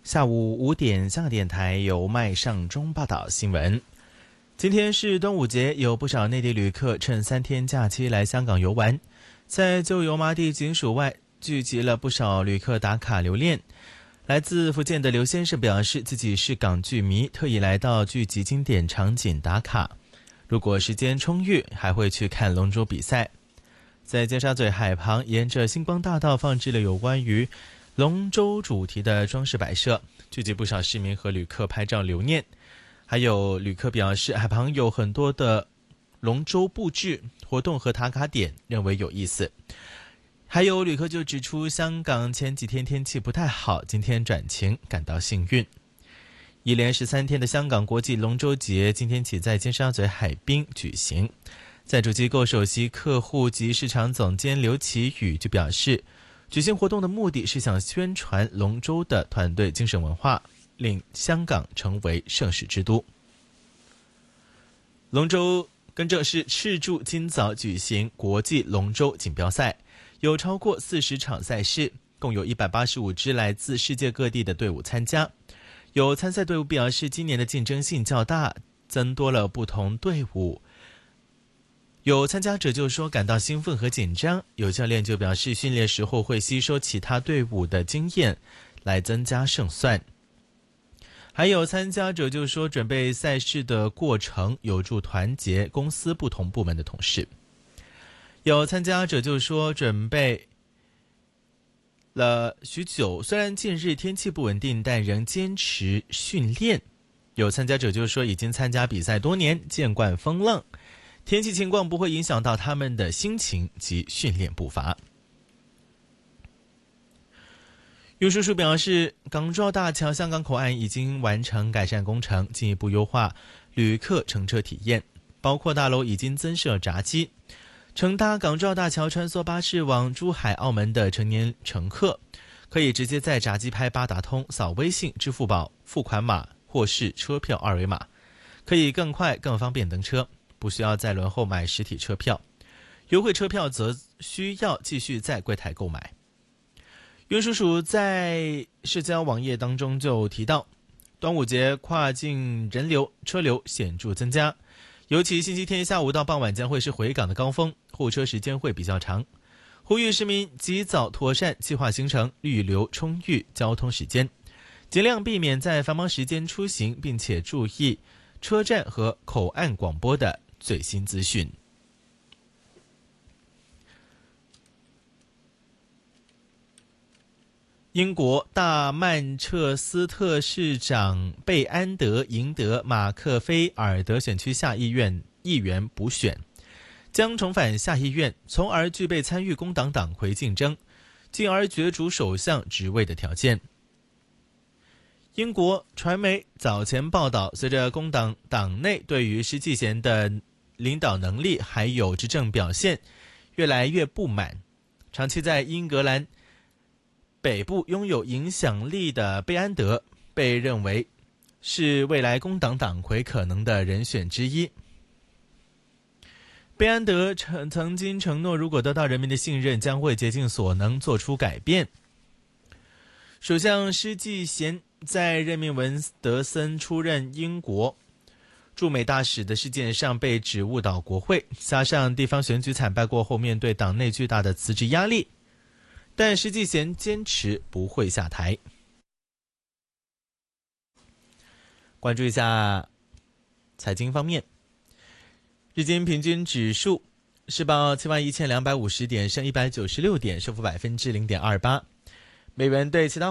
下午5点，香港电台由麦尚中报道新闻。今天是端午节，有不少内地旅客趁3天假期来香港游玩。在旧油麻地警署外聚集了不少旅客打卡留念。来自福建的刘先生表示，自己是港剧迷，特意来到聚集经典场景打卡。如果时间充裕，还会去看龙舟比赛。在尖沙咀海旁，沿着星光大道放置了有关于龙舟主题的装饰摆设，聚集不少市民和旅客拍照留念。还有旅客表示，海旁有很多的龙舟布置活动和打卡点，认为有意思。还有旅客就指出，香港前几天天气不太好，今天转晴，感到幸运。一连13天的香港国际龙舟节今天起在尖沙咀海滨举行。在主机构首席客户及市场总监刘启宇就表示，举行活动的目的是想宣传龙舟的团队精神文化，令香港成为盛事之都。龙舟更正是赤柱今早举行国际龙舟锦标赛，有超过40场赛事，共有185支来自世界各地的队伍参加。有参赛队伍表示，今年的竞争性较大，增多了不同队伍。有参加者就说感到兴奋和紧张，有教练就表示训练时候会吸收其他队伍的经验来增加胜算。还有参加者就说，准备赛事的过程有助团结公司不同部门的同事。有参加者就说，准备了许久，虽然近日天气不稳定，但仍坚持训练。有参加者就说，已经参加比赛多年，见惯风浪，天气情况不会影响到他们的心情及训练步伐。运输署表示，港珠澳大桥香港口岸已经完成改善工程，进一步优化旅客乘车体验，包括大楼已经增设闸机。乘搭港珠澳大桥穿梭巴士往珠海、澳门的成年乘客，可以直接在闸机拍八达通、扫微信、支付宝付款码或是车票二维码，可以更快更方便登车，不需要再轮候买实体车票。优惠车票则需要继续在柜台购买。运输署在社交网页当中就提到，端午节跨境人流车流显著增加，尤其星期天下午到傍晚将会是回港的高峰，候车时间会比较长，呼吁市民及早妥善计划行程，预留充裕交通时间，尽量避免在繁忙时间出行，并且注意车站和口岸广播的最新资讯。英国大曼彻斯特市长贝安德赢得马克菲尔德选区下议院议员补选，将重返下议院，从而具备参与工党党魁竞争，进而角逐首相职位的条件。英国传媒早前报道，随着工党党内对于施纪贤的领导能力还有执政表现越来越不满，长期在英格兰北部拥有影响力的贝安德被认为是未来工党党魁可能的人选之一。贝安德曾经承诺，如果得到人民的信任，将会竭尽所能做出改变。首相施纪贤在任命文德森出任英国驻美大使的事件上被指误导国会，加上地方选举惨败过后，面对党内巨大的辞职压力，但施纪贤坚持不会下台。关注一下财经方面，日经平均指数是报71250点，升196点，升幅0.28%。美元对其他